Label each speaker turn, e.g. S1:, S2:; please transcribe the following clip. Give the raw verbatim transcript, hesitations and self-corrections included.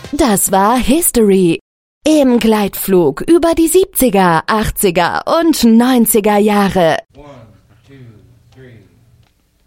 S1: Das war History. Im Gleitflug über die siebziger, achtziger und neunziger Jahre.